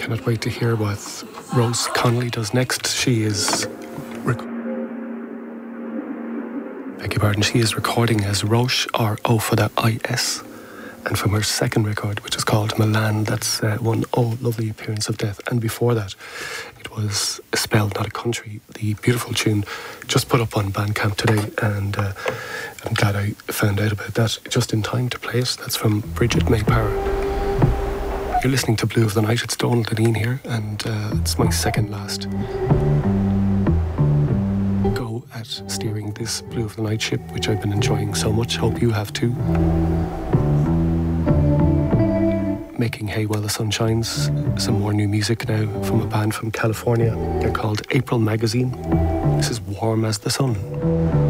Cannot wait to hear what Rose Connolly does next. She is... beg your pardon, she is recording as Roche, R-O for the I-S. And from her second record, which is called Milan, that's one Oh Lovely Appearance of Death. And before that, it was A Spell, Not a Country, the beautiful tune just put up on Bandcamp today. And I'm glad I found out about that just in time to play it. That's from Bridget May Parra. You're listening to Blue of the Night. It's Donald Deneen here, and it's my second last go at steering this Blue of the Night ship, which I've been enjoying so much. Hope you have too. Making hay while the sun shines. Some more new music now from a band from California. They're called April Magazine. This is Warm as the Sun.